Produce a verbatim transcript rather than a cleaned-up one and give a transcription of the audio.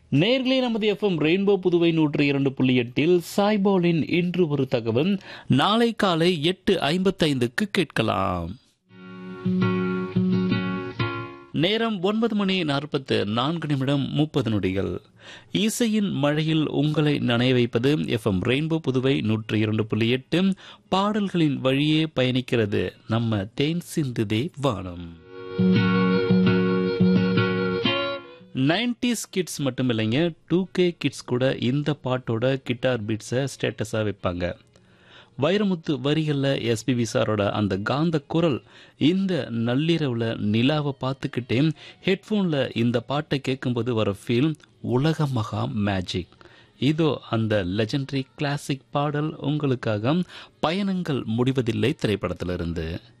நேர்களே நமது FM rainbow Puduvai நூற்றி இரண்டு புள்ளி எட்டில் சாய்பாலின் இன்று ஒரு தகவல் நாளை காலை எட்டு ஐம்பத்தைந்துக்கு கேட்கலாம். நேரம் ஒன்பது மணி நாற்பத்து நான்கு நிமிடம் முப்பது நொடிகள். இசையின் மழையில் உங்களை நனைய வைப்பது எஃப்எம் ரெயின்போ புதுவை நூற்றி இரண்டு புள்ளி எட்டு. பாடல்களின் வழியே பயணிக்கிறது நம்ம தேன் சிந்துதே வானம். நைன்டிஸ் கிட்ஸ் மட்டும் இல்லைங்க, டூ கே கிட்ஸ் கூட இந்த பாட்டோட கிட்டார் பீட்ஸை ஸ்டேட்டஸாக வைப்பாங்க. வைரமுத்து வரிகளில் எஸ்பிபி சாரோட அந்த காந்த குரல் இந்த நள்ளிரவில் நிலாவை பார்த்துக்கிட்டே ஹெட்ஃபோனில் இந்த பாட்டை கேட்கும்போது வர ஃபீல் உலக மகா மேஜிக். இதோ அந்த லெஜெண்டரி கிளாசிக் பாடல் உங்களுக்காக பயணங்கள் முடிவதில்லை திரைப்படத்திலிருந்து.